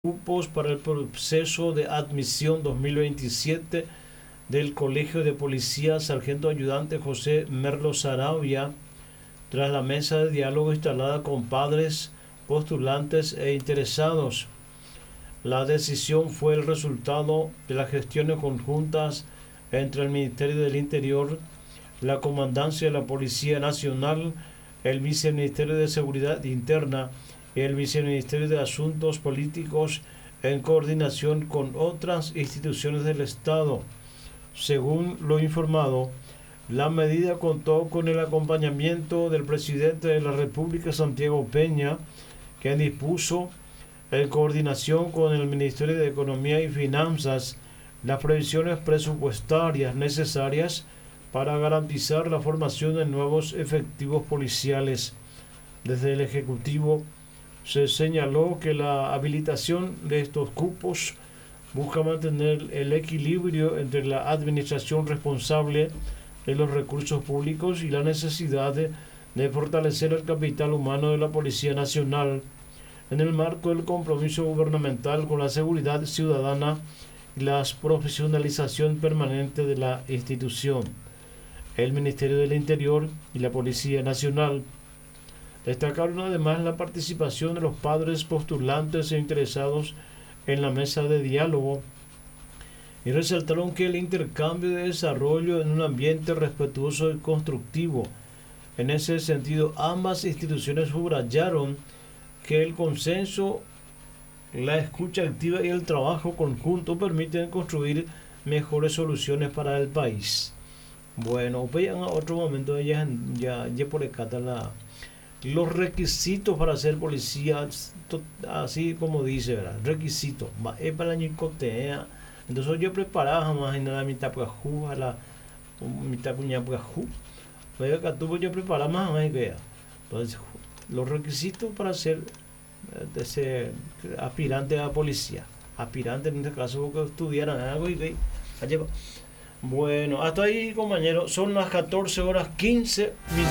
cupos para el proceso de admisión 2027 del Colegio de Policía Sargento Ayudante José Merlo Saravia, tras la mesa de diálogo instalada con padres, postulantes e interesados. La decisión fue el resultado de las gestiones conjuntas entre el Ministerio del Interior, la Comandancia de la Policía Nacional, el Viceministerio de Seguridad Interna y el Viceministerio de Asuntos Políticos en coordinación con otras instituciones del Estado. Según lo informado, la medida contó con el acompañamiento del presidente de la República, Santiago Peña, quien dispuso, en coordinación con el Ministerio de Economía y Finanzas, las previsiones presupuestarias necesarias para garantizar la formación de nuevos efectivos policiales. Desde el Ejecutivo se señaló que la habilitación de estos cupos busca mantener el equilibrio entre la administración responsable de los recursos públicos y la necesidad de fortalecer el capital humano de la Policía Nacional en el marco del compromiso gubernamental con la seguridad ciudadana y la profesionalización permanente de la institución. El Ministerio del Interior y la Policía Nacional destacaron además la participación de los padres postulantes e interesados en la mesa de diálogo y resaltaron que el intercambio de desarrollo en un ambiente respetuoso y constructivo. En ese sentido, ambas instituciones subrayaron que el consenso, la escucha activa y el trabajo conjunto permiten construir mejores soluciones para el país. Bueno, vayan a otro momento, ya por acá está los requisitos para ser policía, así como dice, ¿verdad? Requisitos, es para la ñicotea. Entonces yo preparaba más en la mitad a la mitad puñapuajú. Pero acá tuvo yo preparar más vea. Entonces, los requisitos para ser de ser aspirante a policía. Aspirante en este caso que estudiaran algo y bueno, hasta ahí, compañeros. Son las 14 horas 15 minutos.